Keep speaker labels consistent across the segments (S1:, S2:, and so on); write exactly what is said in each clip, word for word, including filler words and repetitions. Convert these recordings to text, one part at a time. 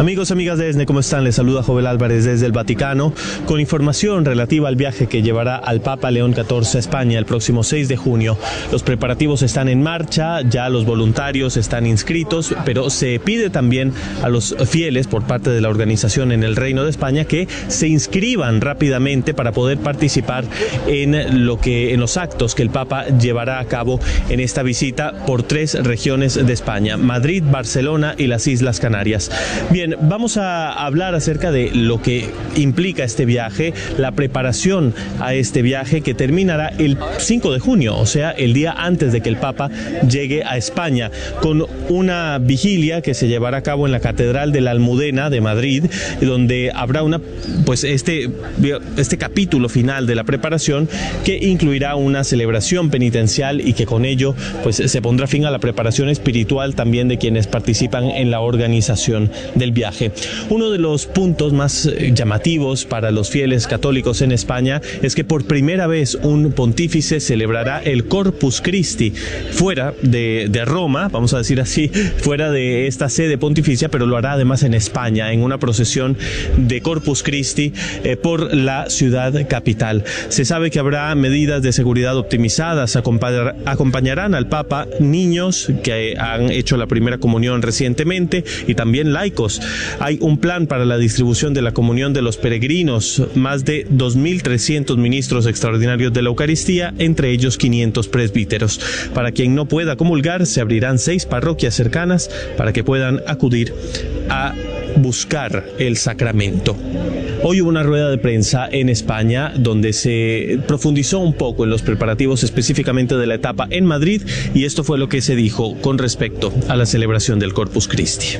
S1: Amigos, amigas de ESNE, ¿cómo están? Les saluda Jovel Álvarez desde el Vaticano con información relativa al viaje que llevará al Papa León catorce a España el próximo seis de junio. Los preparativos están en marcha, ya los voluntarios están inscritos, pero se pide también a los fieles por parte de la organización en el Reino de España que se inscriban rápidamente para poder participar en lo que en los actos que el Papa llevará a cabo en esta visita por tres regiones de España: Madrid, Barcelona y las Islas Canarias. Bien, vamos a hablar acerca de lo que implica este viaje, la preparación a este viaje que terminará el cinco de junio, o sea, el día antes de que el Papa llegue a España, con una vigilia que se llevará a cabo en la Catedral de la Almudena de Madrid, donde habrá una, pues este, este capítulo final de la preparación que incluirá una celebración penitencial y que con ello pues se pondrá fin a la preparación espiritual también de quienes participan en la organización del viaje. Uno de los puntos más llamativos para los fieles católicos en España es que por primera vez un pontífice celebrará el Corpus Christi fuera de, de Roma, vamos a decir así, fuera de esta sede pontificia, pero lo hará además en España, en una procesión de Corpus Christi eh, por la ciudad capital. Se sabe que habrá medidas de seguridad optimizadas, acompañar, acompañarán al Papa niños que han hecho la primera comunión recientemente y también laicos. Hay un plan para la distribución de la comunión de los peregrinos, más de dos mil trescientos ministros extraordinarios de la Eucaristía, entre ellos quinientos presbíteros. Para quien no pueda comulgar, se abrirán seis parroquias cercanas para que puedan acudir a buscar el sacramento. Hoy hubo una rueda de prensa en España donde se profundizó un poco en los preparativos específicamente de la etapa en Madrid, y esto fue lo que se dijo con respecto a la celebración del Corpus Christi.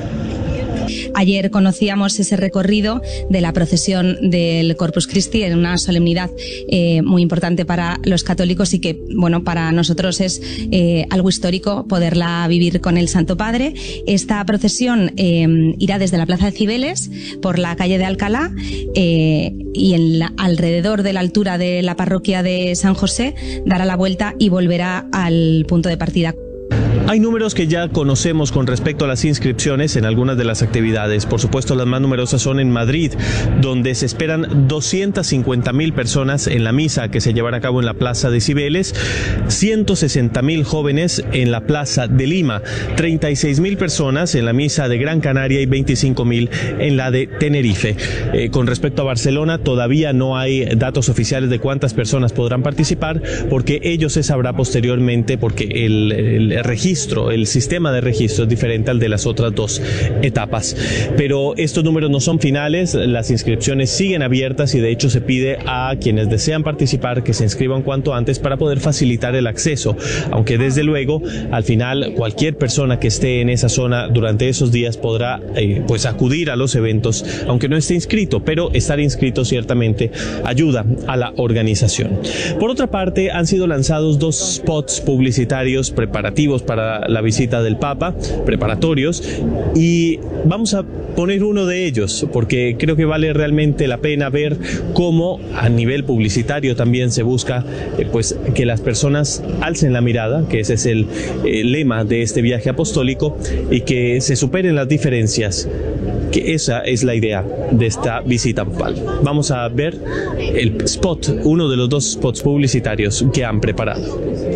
S2: Ayer conocíamos ese recorrido de la procesión del Corpus Christi en una solemnidad eh, muy importante para los católicos y que, bueno, para nosotros es eh, algo histórico poderla vivir con el Santo Padre. Esta procesión eh, irá desde la Plaza de Cibeles por la calle de Alcalá eh, y en la, alrededor de la altura de la parroquia de San José dará la vuelta y volverá al punto de partida.
S1: Hay números que ya conocemos con respecto a las inscripciones en algunas de las actividades. Por supuesto, las más numerosas son en Madrid, donde se esperan doscientas cincuenta mil personas en la misa que se llevará a cabo en la Plaza de Cibeles, ciento sesenta mil jóvenes en la Plaza de Lima, treinta y seis mil personas en la misa de Gran Canaria y veinticinco mil en la de Tenerife. Eh, con respecto a Barcelona, todavía no hay datos oficiales de cuántas personas podrán participar, porque ello se sabrá posteriormente, porque el, el registro el sistema de registro es diferente al de las otras dos etapas. Pero estos números no son finales, las inscripciones siguen abiertas y de hecho se pide a quienes desean participar que se inscriban cuanto antes para poder facilitar el acceso, aunque desde luego al final cualquier persona que esté en esa zona durante esos días podrá eh, pues acudir a los eventos aunque no esté inscrito, pero estar inscrito ciertamente ayuda a la organización. Por otra parte, han sido lanzados dos spots publicitarios preparativos para la visita del Papa, preparatorios, y vamos a poner uno de ellos porque creo que vale realmente la pena ver cómo a nivel publicitario también se busca eh, pues que las personas alcen la mirada, que ese es el eh, lema de este viaje apostólico, y que se superen las diferencias, que esa es la idea de esta visita papal. Vamos a ver el spot, uno de los dos spots publicitarios que han preparado.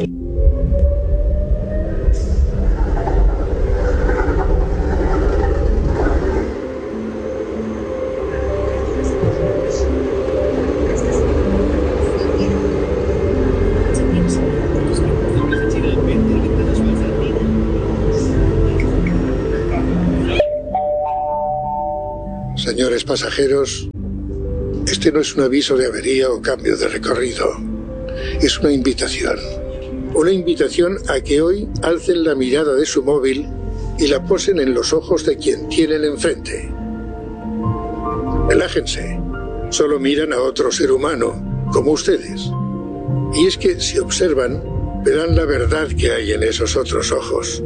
S3: Señores pasajeros, este no es un aviso de avería o cambio de recorrido. Es una invitación. Una invitación a que hoy alcen la mirada de su móvil y la posen en los ojos de quien tienen enfrente. Relájense. Solo miran a otro ser humano, como ustedes. Y es que, si observan, verán la verdad que hay en esos otros ojos.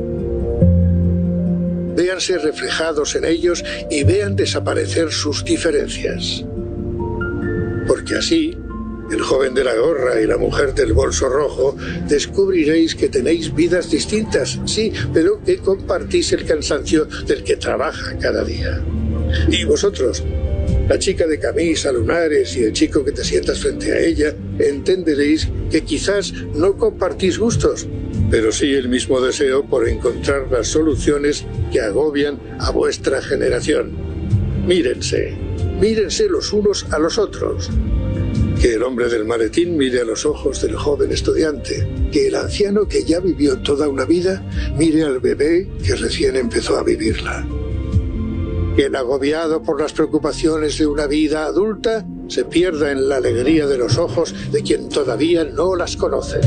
S3: Véanse reflejados en ellos y vean desaparecer sus diferencias. Porque así el joven de la gorra y la mujer del bolso rojo, descubriréis que tenéis vidas distintas, sí, pero que compartís el cansancio del que trabaja cada día. Y vosotros, la chica de camisa, lunares y el chico que te sientas frente a ella, entenderéis que quizás no compartís gustos, pero sí el mismo deseo por encontrar las soluciones que agobian a vuestra generación. Mírense, mírense los unos a los otros. Que el hombre del maletín mire a los ojos del joven estudiante. Que el anciano que ya vivió toda una vida mire al bebé que recién empezó a vivirla. Que el agobiado por las preocupaciones de una vida adulta se pierda en la alegría de los ojos de quien todavía no las conoce.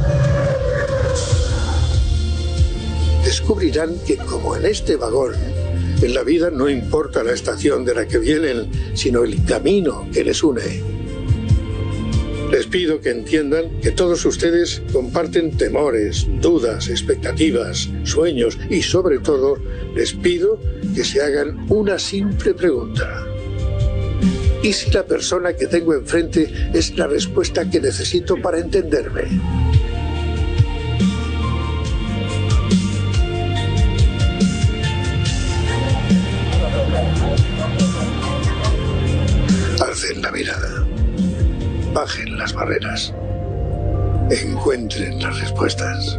S3: Descubrirán que, como en este vagón, en la vida no importa la estación de la que vienen, sino el camino que les une. Les pido que entiendan que todos ustedes comparten temores, dudas, expectativas, sueños y, sobre todo, les pido que se hagan una simple pregunta. ¿Y si la persona que tengo enfrente es la respuesta que necesito para entenderme? Alcen la mirada. Bajen las barreras. Encuentren las respuestas.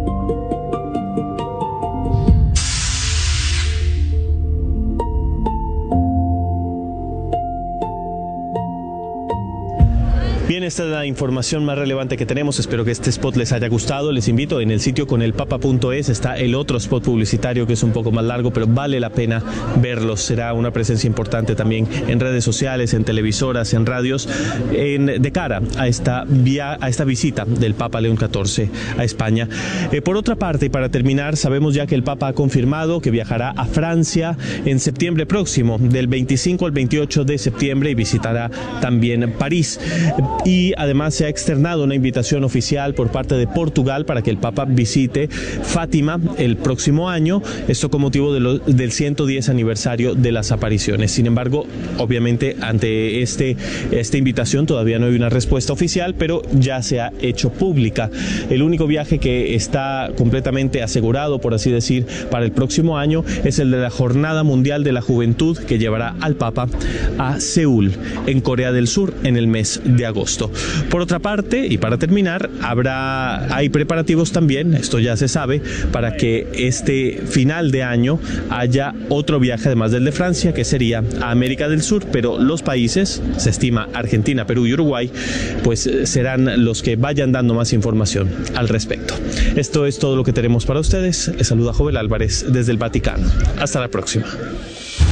S1: Bien, esta es la información más relevante que tenemos. Espero que este spot les haya gustado. Les invito, en el sitio conelpapa punto es está el otro spot publicitario que es un poco más largo, pero vale la pena verlos. Será una presencia importante también en redes sociales, en televisoras, en radios, en, de cara a esta, via, a esta visita del Papa León catorce a España. Eh, por otra parte, y para terminar, sabemos ya que el Papa ha confirmado que viajará a Francia en septiembre próximo, del veinticinco al veintiocho de septiembre, y visitará también París. Y además se ha externado una invitación oficial por parte de Portugal para que el Papa visite Fátima el próximo año, esto con motivo de lo, del ciento diez aniversario de las apariciones. Sin embargo, obviamente ante este, esta invitación todavía no hay una respuesta oficial, pero ya se ha hecho pública. El único viaje que está completamente asegurado, por así decir, para el próximo año es el de la Jornada Mundial de la Juventud, que llevará al Papa a Seúl, en Corea del Sur, en el mes de agosto. Por otra parte, y para terminar, habrá hay preparativos también, esto ya se sabe, para que este final de año haya otro viaje además del de Francia, que sería a América del Sur, pero los países, se estima Argentina, Perú y Uruguay, pues serán los que vayan dando más información al respecto. Esto es todo lo que tenemos para ustedes. Les saluda Jovel Álvarez desde el Vaticano. Hasta la próxima.